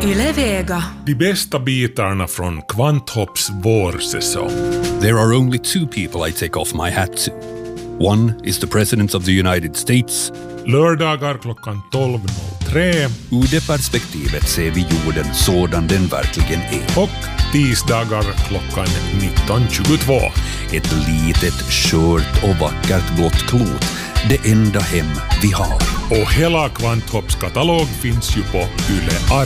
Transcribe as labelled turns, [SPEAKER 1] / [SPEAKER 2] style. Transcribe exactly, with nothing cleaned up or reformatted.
[SPEAKER 1] Yle Vega.
[SPEAKER 2] De bästa bitarna från Kvanthopps vårsäsong.
[SPEAKER 3] There are only two people I take off my hat to. One is the President of the United States.
[SPEAKER 2] Lördagar klockan tolv noll tre.
[SPEAKER 3] Ur det perspektivet ser vi jorden sådan den verkligen är.
[SPEAKER 2] Och tisdagar klockan nitton tjugotvå.
[SPEAKER 3] Ett litet, skört och vackert blått klot. Det enda hem vi har.
[SPEAKER 2] Och hela Kvanthopps katalog finns ju på Yle